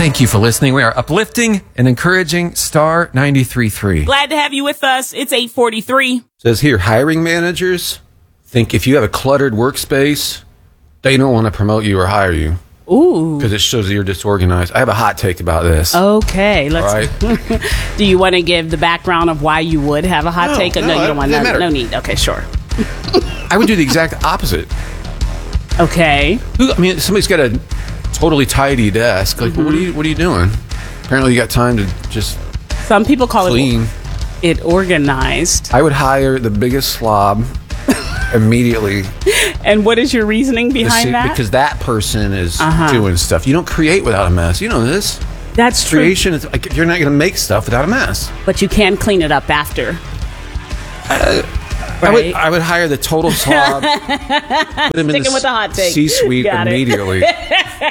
Thank you for listening. We are uplifting and encouraging Star 93.3. Glad to have you with us. It's 8:43. Says here, hiring managers think if you have a cluttered workspace, they don't want to promote you or hire you. Ooh. Because it shows that you're disorganized. I have a hot take about this. Okay. All right. Do you want to give the background of why you would have a hot take? No, You don't want it doesn't matter. no need. Okay, sure. I would do the exact opposite. Okay. I mean, somebody's got a totally tidy desk. Like, what are you doing? Apparently, you got time to just Some people call clean. it organized. I would hire the biggest slob immediately. And what is your reasoning behind that? Because that person is doing stuff. You don't create without a mess. You know this. That's true. Creation is like you're not going to make stuff without a mess. But you can clean it up after. Right? I would hire the total slob. Put him in Sticking with the hot take. C-suite Got it. immediately.